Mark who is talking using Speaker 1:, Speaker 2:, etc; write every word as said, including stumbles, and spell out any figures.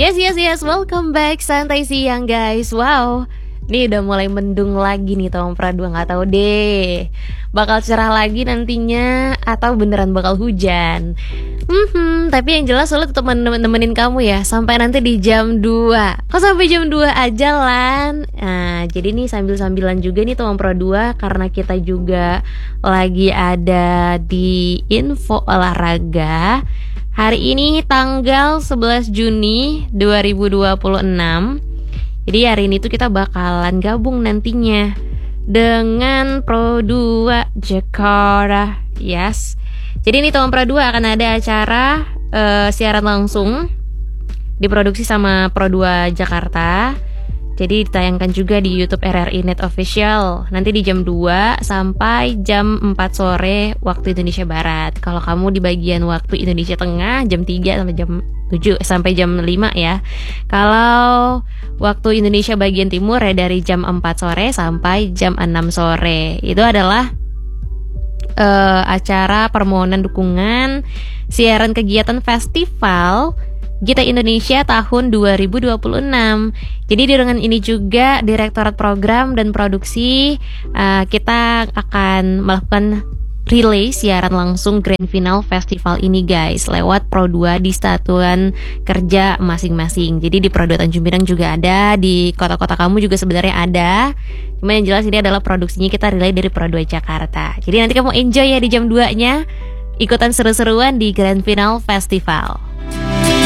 Speaker 1: Yes, yes, yes, welcome back Santai Siang guys. Wow, nih udah mulai mendung lagi nih tahun pra dua. Gak tahu deh bakal cerah lagi nantinya atau beneran bakal hujan. Hmm, tapi yang jelas Sule tetap nemenin kamu ya sampai nanti di jam dua. Kok sampai jam dua aja Lan? Nah, jadi nih sambil-sambilan juga nih tahun pra dua, karena kita juga lagi ada di info olahraga. Hari ini tanggal sebelas Juni dua ribu dua puluh enam. Jadi hari ini tuh kita bakalan gabung nantinya dengan Pro dua Jakarta. Yes. Jadi ini tahun Pro dua akan ada acara uh, siaran langsung diproduksi sama Pro dua Jakarta. Jadi ditayangkan juga di YouTube R R I Net Official. Nanti di jam dua sampai jam empat sore waktu Indonesia Barat. Kalau kamu di bagian waktu Indonesia Tengah jam tiga sampai jam tujuh sampai jam lima ya. Kalau waktu Indonesia bagian Timur ya dari jam empat sore sampai jam enam sore. Itu adalah uh, acara permohonan dukungan siaran kegiatan festival Gita Indonesia tahun dua ribu dua puluh enam. Jadi di ruangan ini juga Direktorat Program dan Produksi uh, kita akan melakukan relay siaran langsung grand final festival ini guys, lewat Pro dua di satuan kerja masing-masing. Jadi di Pro dua Tanjung Pinang juga ada, di kota-kota kamu juga sebenarnya ada. Cuma yang jelas ini adalah produksinya kita relay dari Pro dua Jakarta. Jadi nanti kamu enjoy ya di jam dua nya, ikutan seru-seruan di grand final festival.